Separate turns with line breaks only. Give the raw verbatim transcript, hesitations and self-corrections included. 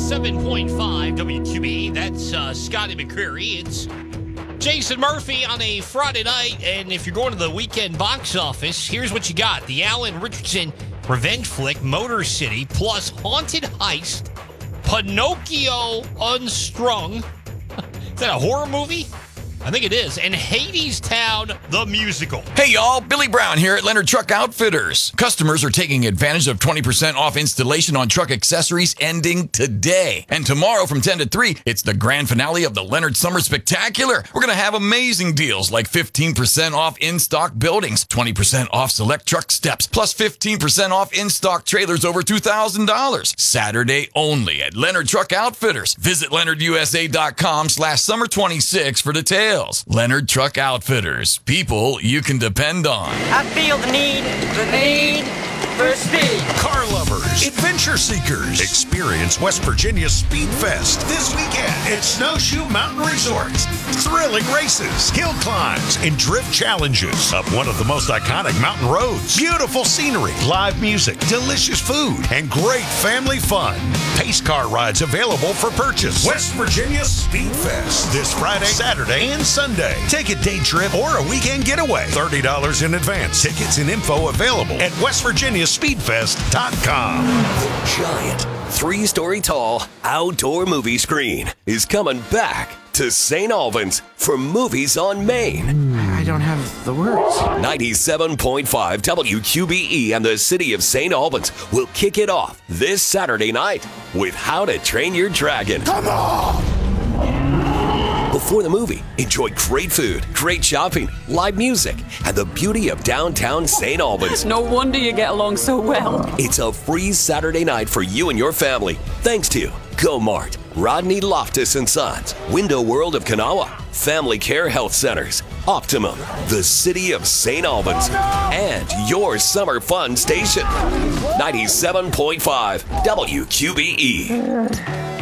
ninety-seven point five W Q B. That's uh, Scotty McCreery. It's Jason Murphy on a Friday night. And if you're going to the weekend box office, here's what you got. The Alan Richardson revenge flick, Motor City, plus Haunted Heist, Pinocchio Unstrung. Is that a horror movie? I think it is. And Hadestown, the musical.
Hey, y'all. Billy Brown here at Leonard Truck Outfitters. Customers are taking advantage of twenty percent off installation on truck accessories ending today. And tomorrow from ten to three, it's the grand finale of the Leonard Summer Spectacular. We're going to have amazing deals like fifteen percent off in-stock buildings, twenty percent off select truck steps, plus fifteen percent off in-stock trailers over two thousand dollars. Saturday only at Leonard Truck Outfitters. Visit leonard u s a dot com slash summer twenty-six for details. Leonard Truck Outfitters. People you can depend on.
I feel the need, the need for speed.
Car lovers, adventure seekers, experience West Virginia's Speed Fest this weekend at Snowshoe Mountain Resort. Thrilling races, hill climbs, and drift challenges up one of the most iconic mountain roads. Beautiful scenery, live music, delicious food, and great family fun. Pace car rides available for purchase. West Virginia Speed Fest this Friday, Saturday, and Sunday. Take a day trip or a weekend getaway. thirty dollars in advance. Tickets and info available at west virginia speed fest dot com.
The giant, three-story tall outdoor movie screen is coming back to Saint Albans for Movies on Main.
I don't have the words.
ninety-seven point five W Q B E and the City of Saint Albans will kick it off this Saturday night with How to Train Your Dragon.
Come on!
Before the movie, enjoy great food, great shopping, live music, and the beauty of downtown Saint Albans.
No wonder you get along so well.
It's a free Saturday night for you and your family, thanks to Go Mart, Rodney Loftus and Sons, Window World of Kanawha, Family Care Health Centers, Optimum, the City of Saint Albans, and your summer fun station. ninety-seven point five W Q B E.